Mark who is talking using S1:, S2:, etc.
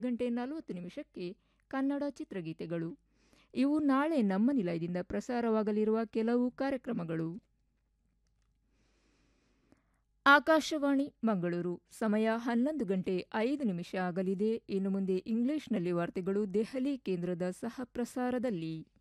S1: ಗಂಟೆ 40 ನಿಮಿಷಕ್ಕೆ ಕನ್ನಡ ಚಿತ್ರಗೀತೆಗಳು. ಇವು ನಾಳೆ ನಮ್ಮ ನಿಲಯದಿಂದ ಪ್ರಸಾರವಾಗಲಿರುವ ಕೆಲವು ಕಾರ್ಯಕ್ರಮಗಳು. ಆಕಾಶವಾಣಿ ಮಂಗಳೂರು ಸಮಯ 11 ಗಂಟೆ 5 ನಿಮಿಷ ಆಗಲಿದೆ. ಇನ್ನು ಮುಂದೆ ಇಂಗ್ಲಿಷ್ನಲ್ಲಿ ವಾರ್ತೆಗಳು ದೆಹಲಿ ಕೇಂದ್ರದ ಸಹ ಪ್ರಸಾರದಲ್ಲಿ.